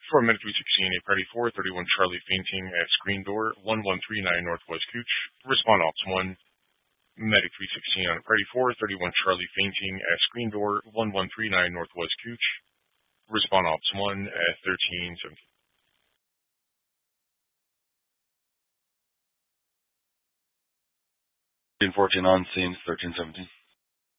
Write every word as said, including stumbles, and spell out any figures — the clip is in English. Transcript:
For Medic three sixteen, a Priority four, thirty-one Charlie fainting at screen door, one one three nine Northwest Cooch. Respond Ops one. Medic three sixteen on a Priority four, thirty-one Charlie fainting at screen door, one one three nine Northwest Cooch. Respond Ops one at thirteen seventeen. fourteen on scene, thirteen seventeen.